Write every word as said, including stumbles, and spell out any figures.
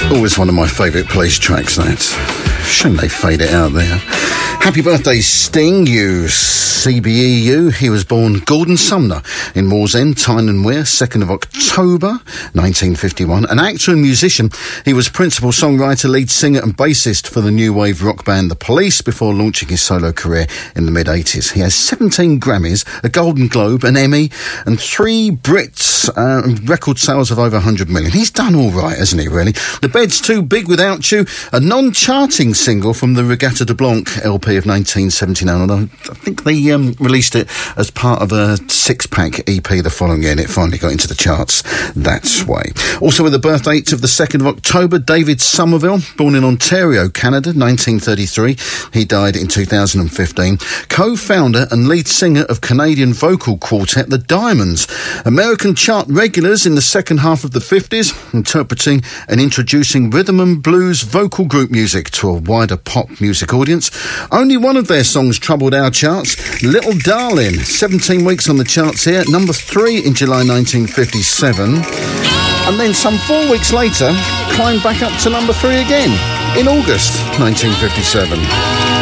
Always one of my favourite police tracks, that. Shame they fade it out there. Happy birthday, Sting, you C B E U. He was born Gordon Sumner in Wallsend, Tyne and Wear, second of October, nineteen fifty-one. An actor and musician, he was principal songwriter, lead singer and bassist for the new wave rock band The Police before launching his solo career in the mid-eighties. He has seventeen Grammys, a Golden Globe, an Emmy, and three Brits, uh, record sales of over one hundred million. He's done all right, hasn't he, really? The Bed's Too Big Without You, a non-charting single from the Regatta de Blanc L P of nineteen seventy-nine, although I think they um, released it as part of a six-pack E P the following year, and it finally got into the charts that way. Also with the birth date of the second of October, David Somerville, born in Ontario, Canada, nineteen thirty-three. He died in two thousand fifteen. Co-founder and lead singer of Canadian vocal quartet The Diamonds. American chart regulars in the second half of the fifties, interpreting and introducing rhythm and blues vocal group music to a wider pop music audience. Only one of their songs troubled our charts, Little Darling. seventeen weeks on the charts here, number three in July nineteen fifty-seven. And then some four weeks later, climbed back up to number three again in August nineteen fifty-seven.